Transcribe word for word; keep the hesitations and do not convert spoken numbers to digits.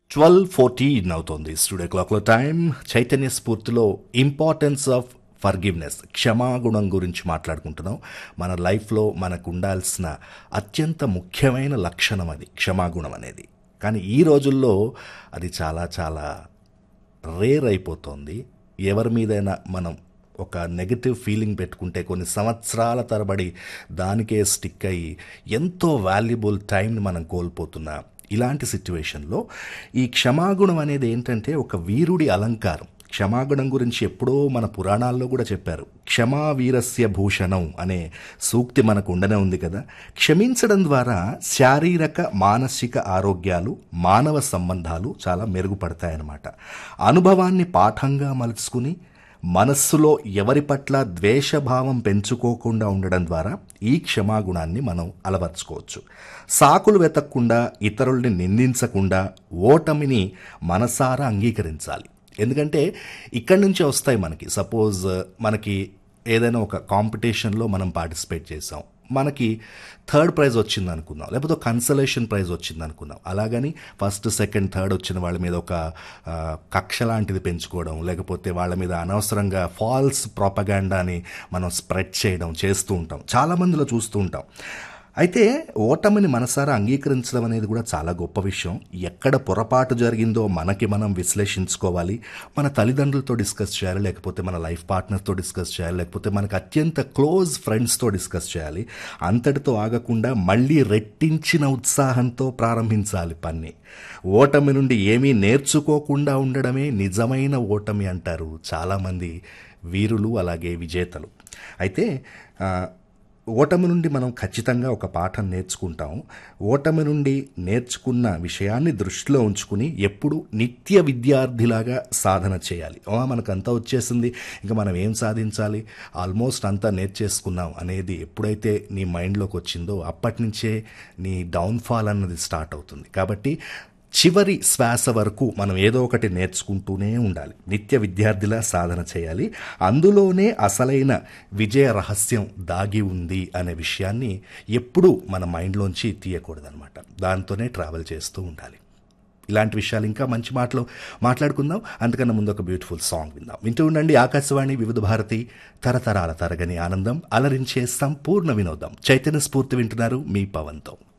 Twelve fourteen అవుతోంది studio క్లాక్లో time. Chaitanya స్ఫూర్తిలో importance of forgiveness, క్షమాగుణం గురించి మాట్లాడుకుంటున్నాం. మన లైఫ్లో మనకు ఉండాల్సిన అత్యంత ముఖ్యమైన లక్షణం అది క్షమాగుణం అనేది. కానీ ఈ రోజుల్లో అది చాలా చాలా రేర్ అయిపోతుంది. ఎవరి మీదైనా మనం ఒక నెగటివ్ ఫీలింగ్ పెట్టుకుంటే కొన్ని సంవత్సరాల తరబడి దానికే స్టిక్ అయ్యి ఎంతో వాల్యుబుల్ టైంని మనం కోల్పోతున్నాం. ఇలాంటి సిచ్యువేషన్లో ఈ క్షమాగుణం అనేది ఏంటంటే ఒక వీరుడి అలంకారం. క్షమాగుణం గురించి ఎప్పుడో మన పురాణాల్లో కూడా చెప్పారు. క్షమా వీరస్య భూషణం అనే సూక్తి మనకు ఉండనే ఉంది కదా. క్షమించడం ద్వారా శారీరక మానసిక ఆరోగ్యాలు, మానవ సంబంధాలు చాలా మెరుగుపడతాయన్నమాట. అనుభవాన్ని పాఠంగా మలుచుకుని మనస్సులో ఎవరి పట్ల ద్వేషభావం పెంచుకోకుండా ఉండడం ద్వారా ఈ క్షమాగుణాన్ని మనం అలవర్చుకోవచ్చు. సాకులు వెతకకుండా, ఇతరుల్ని నిందించకుండా ఓటమిని మనసారా అంగీకరించాలి. ఎందుకంటే ఇక్కడి నుంచే వస్తాయి మనకి. సపోజ్ మనకి ఏదైనా ఒక కాంపిటీషన్లో మనం పార్టిసిపేట్ చేసాం, మనకి థర్డ్ ప్రైజ్ వచ్చింది అనుకుందాం, లేకపోతే ఒక కన్సలేషన్ ప్రైజ్ వచ్చింది అనుకుందాం. అలాగని ఫస్ట్ సెకండ్ థర్డ్ వచ్చిన వాళ్ళ మీద ఒక కక్ష లాంటిది పెంచుకోవడం, లేకపోతే వాళ్ళ మీద అనవసరంగా ఫాల్స్ ప్రాపగాండాని మనం స్ప్రెడ్ చేయడం చేస్తూ ఉంటాం, చాలామందిలో చూస్తూ ఉంటాం. అయితే ఓటమిని మనసారా అంగీకరించడం అనేది కూడా చాలా గొప్ప విషయం. ఎక్కడ పొరపాటు జరిగిందో మనకి మనం విశ్లేషించుకోవాలి. మన తల్లిదండ్రులతో డిస్కస్ చేయాలి, లేకపోతే మన లైఫ్ పార్ట్నర్తో డిస్కస్ చేయాలి, లేకపోతే మనకు అత్యంత క్లోజ్ ఫ్రెండ్స్తో డిస్కస్ చేయాలి. అంతటితో ఆగకుండా మళ్ళీ రెట్టించిన ఉత్సాహంతో ప్రారంభించాలి పని. ఓటమి నుండి ఏమీ నేర్చుకోకుండా ఉండడమే నిజమైన ఓటమి అంటారు చాలామంది వీరులు, అలాగే విజేతలు. అయితే ఓటమి నుండి మనం ఖచ్చితంగా ఒక పాఠం నేర్చుకుంటాం. ఓటమి నుండి నేర్చుకున్న విషయాన్ని దృష్టిలో ఉంచుకుని ఎప్పుడు నిత్య విద్యార్థిలాగా సాధన చేయాలి. మనకంతా వచ్చేసింది, ఇంకా మనం ఏం సాధించాలి, ఆల్మోస్ట్ అంతా నేర్చేసుకున్నాం అనేది ఎప్పుడైతే నీ మైండ్లోకి వచ్చిందో అప్పటి నుంచే నీ డౌన్ఫాల్ అన్నది స్టార్ట్ అవుతుంది. కాబట్టి చివరి శ్వాస వరకు మనం ఏదో ఒకటి నేర్చుకుంటూనే ఉండాలి. నిత్య విద్యార్థిలా సాధన చేయాలి. అందులోనే అసలైన విజయ రహస్యం దాగి ఉంది అనే విషయాన్ని ఎప్పుడూ మన మైండ్లోంచి తీయకూడదనమాట. దాంతోనే ట్రావెల్ చేస్తూ ఉండాలి. ఇలాంటి విషయాలు ఇంకా మంచి మాటలు మాట్లాడుకుందాం. అంతకన్నా ముందు ఒక బ్యూటిఫుల్ సాంగ్ విందాం. వింటూ ఉండండి ఆకాశవాణి వివిధ భారతి, తరతరాల తరగని ఆనందం, అలరించే సంపూర్ణ వినోదం. చైతన్య స్ఫూర్తి వింటున్నారు మీ పవన్తో.